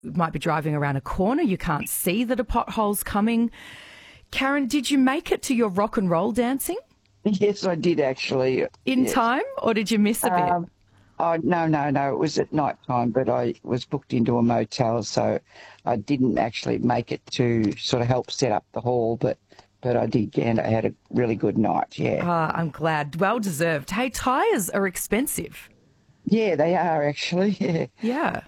might be driving around a corner, you can't see that a pothole's coming. Karen, did you make it to your rock and roll dancing Yes, I did actually. in Yes. time, or did you miss a bit? Oh, no. It was at night time, but I was booked into a motel, so I didn't actually make it to sort of help set up the hall, but I did, and I had a really good night, yeah. Ah, I'm glad. Well deserved. Hey, tyres are expensive. Yeah, they are actually, yeah. Yeah.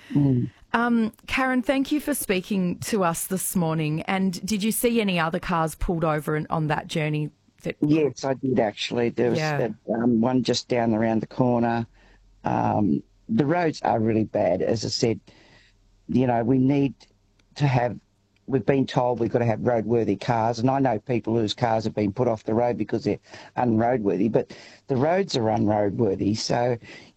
Karen, thank you for speaking to us this morning. And did you see any other cars pulled over on that journey? Yes, I did actually. There was Yeah. one just down around the corner. The roads are really bad. As I said, we need to have, we've been told we've got to have roadworthy cars. And I know people whose cars have been put off the road because they're unroadworthy, but the roads are unroadworthy. So,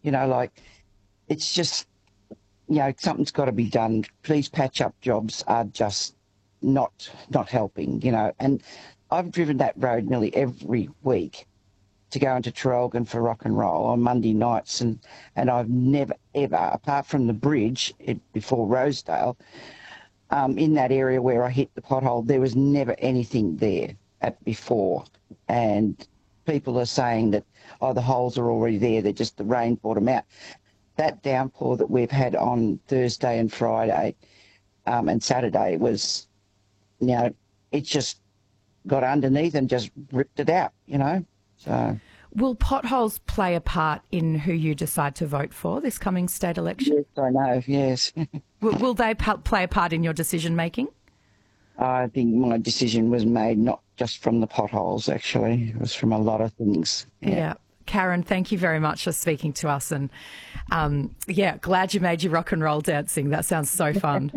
it's just, something's got to be done. These patch-up jobs are just not helping, And I've driven that road nearly every week to go into Traralgon for rock and roll on Monday nights, and I've never, ever, apart from the bridge before Rosedale, in that area where I hit the pothole, there was never anything there before. And people are saying that, the holes are already there, they're just the rain brought them out. That downpour that we've had on Thursday and Friday and Saturday was, it just got underneath and just ripped it out, So, Will potholes play a part in who you decide to vote for this coming state election? yes, I know, yes. Will they play a part in your decision making? I think my decision was made not just from the potholes, actually. It was from a lot of things. Yeah. Karen, thank you very much for speaking to us. And, glad you made your rock and roll dancing. That sounds so fun.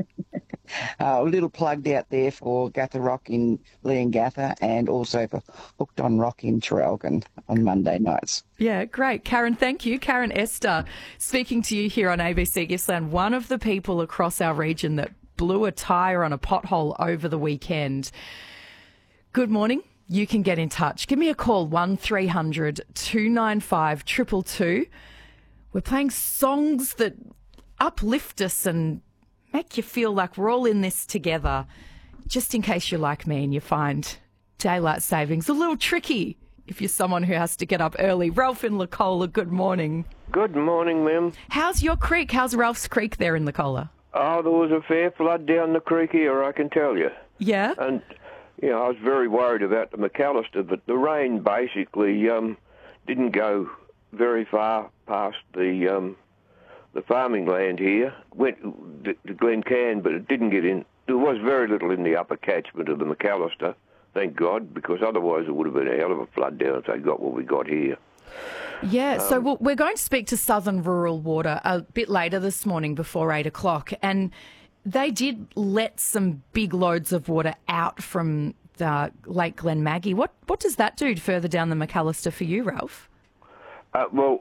A little plugged out there for Gather Rock in Leongatha and also for Hooked on Rock in Traralgon on Monday nights. Yeah, great. Karen, thank you. Karen Esther, speaking to you here on ABC Gippsland, one of the people across our region that blew a tyre on a pothole over the weekend. Good morning. You can get in touch. Give me a call, 1300 295 222. We're playing songs that uplift us and make you feel like we're all in this together, just in case you're like me and you find daylight savings a little tricky if you're someone who has to get up early. Ralph in Lacola, good morning. Good morning, ma'am. How's your creek? How's Ralph's Creek there in Lacola? Oh, there was a fair flood down the creek here, I can tell you. Yeah? And, I was very worried about the McAllister, but the rain basically didn't go very far past the farming land here. Went to Glen Can, but it didn't get in. There was very little in the upper catchment of the McAllister, thank God, because otherwise it would have been a hell of a flood down if they got what we got here. Yeah, so we're going to speak to Southern Rural Water a bit later this morning before 8 o'clock, and they did let some big loads of water out from the Lake Glen Maggie. What does that do further down the McAllister for you, Ralph? Well,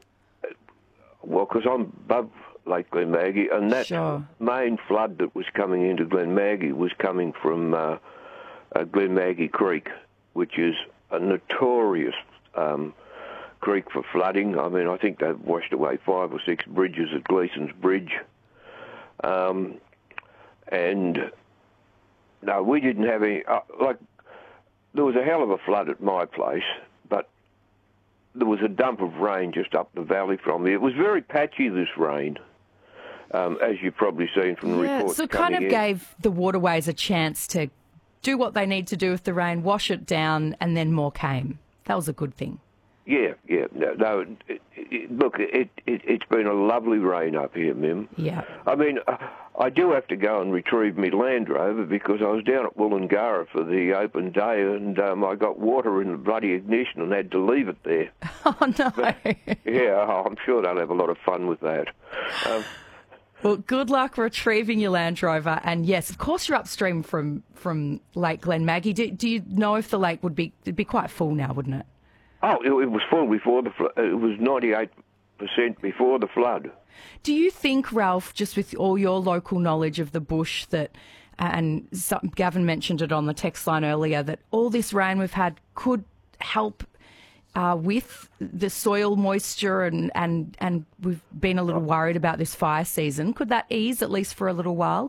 because I'm above Lake Glen Maggie, and that Sure. main flood that was coming into Glen Maggie was coming from Glen Maggie Creek, which is a notorious creek for flooding. I mean, I think they've washed away 5 or 6 bridges at Gleeson's Bridge. And no, we didn't have any, there was a hell of a flood at my place, but there was a dump of rain just up the valley from me. It was very patchy, this rain, as you've probably seen from the reports. So it kind of gave the waterways a chance to do what they need to do with the rain, wash it down, and then more came. That was a good thing. Yeah. No, look, it's been a lovely rain up here, Mim. Yeah. I mean, I do have to go and retrieve my Land Rover because I was down at Wollongara for the open day and I got water in the bloody ignition and had to leave it there. Oh, no. But, I'm sure they'll have a lot of fun with that. Well, good luck retrieving your Land Rover. And yes, of course, you're upstream from Lake Glen Maggie. Do you know if the lake it'd be quite full now, wouldn't it? Oh, it was full before the flood. It was 98% before the flood. Do you think, Ralph, just with all your local knowledge of the bush, and Gavin mentioned it on the text line earlier, that all this rain we've had could help with the soil moisture and we've been a little worried about this fire season? Could that ease, at least for a little while?